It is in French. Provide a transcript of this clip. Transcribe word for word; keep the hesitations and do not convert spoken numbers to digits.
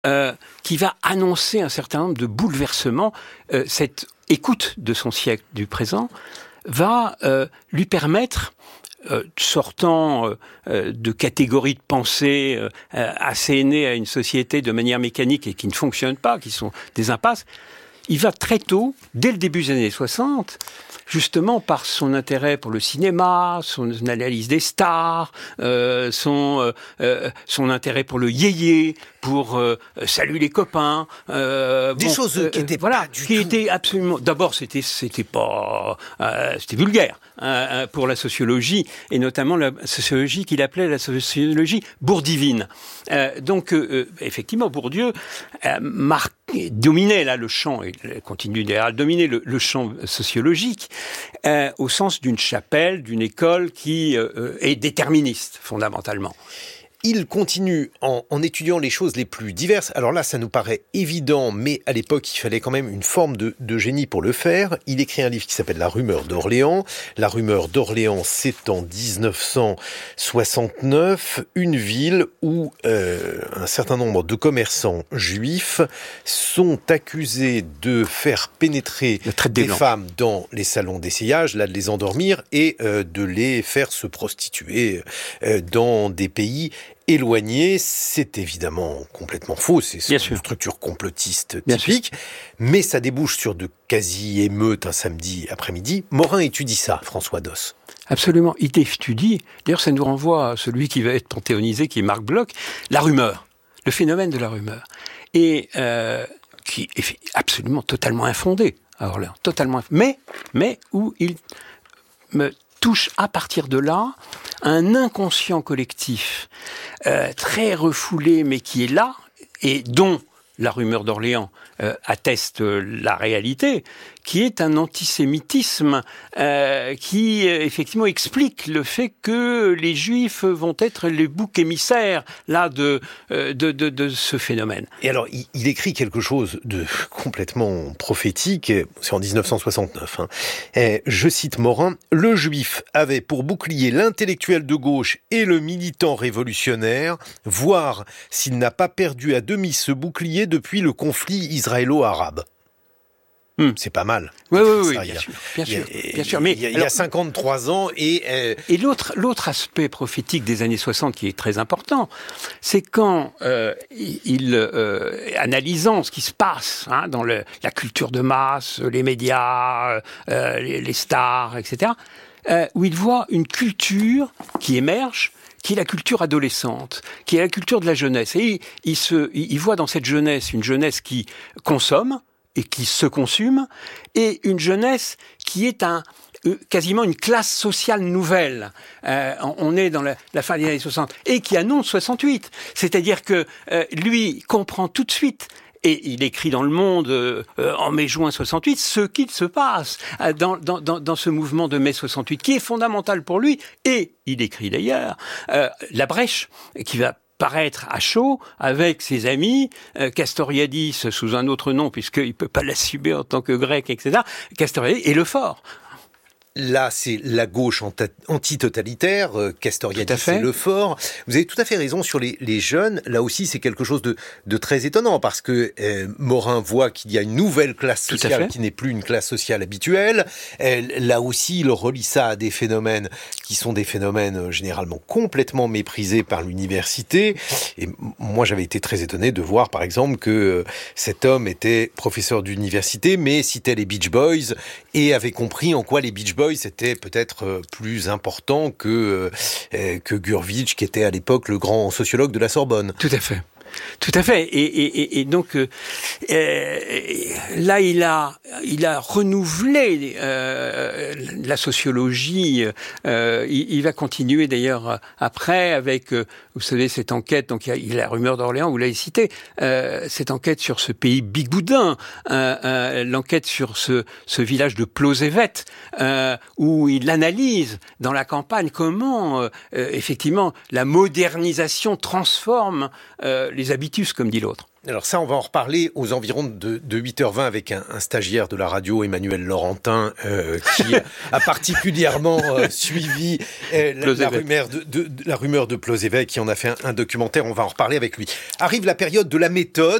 euh, qui va annoncer un certain nombre de bouleversements. Euh, cette écoute de son siècle du présent va euh, lui permettre, euh, sortant euh, de catégories de pensée euh, assénées à une société de manière mécanique et qui ne fonctionnent pas, qui sont des impasses, il va très tôt, dès le début des années soixante, justement par son intérêt pour le cinéma, son analyse des stars, euh, son euh, son intérêt pour le yéyé, pour euh, salut les copains, euh, des bon, choses euh, qui étaient voilà, pas du qui tout. étaient absolument. D'abord, c'était c'était pas euh, c'était vulgaire hein, pour la sociologie et notamment la sociologie qu'il appelait la sociologie bourdivine. Euh, donc euh, effectivement, Bourdieu euh, marque, dominait là le champ et continue d'ailleurs à dominer le, le champ sociologique. Euh, au sens d'une chapelle, d'une école qui euh, est déterministe, fondamentalement. Il continue en, en étudiant les choses les plus diverses. Alors là, ça nous paraît évident, mais à l'époque, il fallait quand même une forme de, de génie pour le faire. Il écrit un livre qui s'appelle La rumeur d'Orléans. La rumeur d'Orléans, c'est en dix-neuf cent soixante-neuf, une ville où euh, un certain nombre de commerçants juifs sont accusés de faire pénétrer des femmes dans les salons d'essayage, là de les endormir et euh, de les faire se prostituer euh, dans des pays éloigné, c'est évidemment complètement faux, c'est une sûr. structure complotiste typique, mais ça débouche sur de quasi-émeutes un samedi après-midi. Morin étudie ça, François Doss. Absolument, il étudie, d'ailleurs ça nous renvoie à celui qui va être panthéonisé, qui est Marc Bloch, la rumeur, le phénomène de la rumeur, et euh, qui est absolument totalement infondé à Orléans, totalement infondé, mais, mais où il me touche à partir de là un inconscient collectif euh, très refoulé, mais qui est là, et dont la rumeur d'Orléans euh, atteste la réalité, qui est un antisémitisme euh, qui, euh, effectivement, explique le fait que les Juifs vont être les boucs émissaires là de, euh, de, de, de ce phénomène. Et alors, il, il écrit quelque chose de complètement prophétique, c'est en dix-neuf cent soixante-neuf. Hein. Et, je cite Morin, « Le Juif avait pour bouclier l'intellectuel de gauche et le militant révolutionnaire, voir s'il n'a pas perdu à demi ce bouclier depuis le conflit israélo-arabe. » Hum. C'est pas mal. Oui, oui, oui, bien sûr, bien sûr, bien sûr. Mais il y a, il y a cinquante-trois ans et euh... et l'autre l'autre aspect prophétique des années soixante qui est très important, c'est quand euh, il euh, analysant ce qui se passe hein, dans le, la culture de masse, les médias, euh, les, les stars, et cetera, euh, où il voit une culture qui émerge, qui est la culture adolescente, qui est la culture de la jeunesse. Et il, il se, il voit dans cette jeunesse une jeunesse qui consomme et qui se consume, et une jeunesse qui est un euh, quasiment une classe sociale nouvelle. Euh, on est dans la, la fin des années soixante, et qui annonce soixante-huit. C'est-à-dire que euh, lui comprend tout de suite, et il écrit dans Le Monde euh, en mai-juin soixante-huit, ce qu'il se passe euh, dans, dans, dans, dans ce mouvement de mai soixante-huit, qui est fondamental pour lui, et il écrit d'ailleurs euh, La Brèche, qui va paraître à chaud avec ses amis, euh, Castoriadis sous un autre nom puisqu'il ne peut pas l'assumer en tant que grec, et cetera. Castoriadis et Lefort. Là, c'est la gauche antitotalitaire, euh, Castoriadis et Lefort. Vous avez tout à fait raison sur les, les jeunes. Là aussi, c'est quelque chose de, de très étonnant parce que euh, Morin voit qu'il y a une nouvelle classe sociale qui n'est plus une classe sociale habituelle. Euh, là aussi, il relie ça à des phénomènes qui sont des phénomènes euh, généralement complètement méprisés par l'université. Et moi, j'avais été très étonné de voir, par exemple, que euh, cet homme était professeur d'université, mais citait les Beach Boys et avait compris en quoi les Beach Boys c'était peut-être plus important que, euh, que Gurvitch, qui était à l'époque le grand sociologue de la Sorbonne. Tout à fait. Tout à fait. Et, et, et donc euh, euh, là, il a, il a renouvelé euh, la sociologie. Euh, il, il va continuer d'ailleurs après avec, euh, vous savez, cette enquête. Donc il y a, il y a la rumeur d'Orléans, vous l'avez cité, euh, cette enquête sur ce pays bigoudin, euh, euh, l'enquête sur ce, ce village de Plozévet, euh, où il analyse dans la campagne comment, euh, effectivement, la modernisation transforme euh, les les habitus, comme dit l'autre. Alors ça, on va en reparler aux environs de, de huit heures vingt avec un, un stagiaire de la radio, Emmanuel Laurentin, euh, qui a particulièrement euh, suivi euh, la, la, rumeur de, de, de, la rumeur de Plauzévêque, qui en a fait un, un documentaire. On va en reparler avec lui. Arrive la période de la méthode.